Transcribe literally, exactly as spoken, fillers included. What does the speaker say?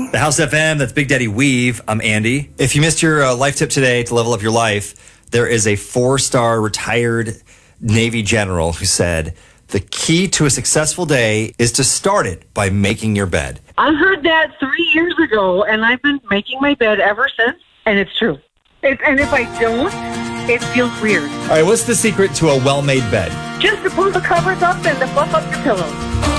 The House F M, that's Big Daddy Weave. I'm Andy. If you missed your uh, life tip today to level up your life, there is a four-star retired Navy general who said, the key to a successful day is to start it by making your bed. I heard that three years ago, and I've been making my bed ever since, and it's true. It, and if I don't, it feels weird. All right, what's the secret to a well-made bed? Just to pull the covers up and to fluff up your pillows.